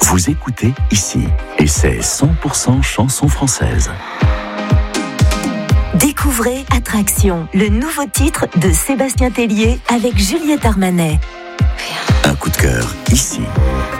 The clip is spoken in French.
Vous écoutez ici, et c'est 100% chanson française. Découvrez Attraction, le nouveau titre de Sébastien Tellier avec Juliette Armanet. Un coup de cœur ici.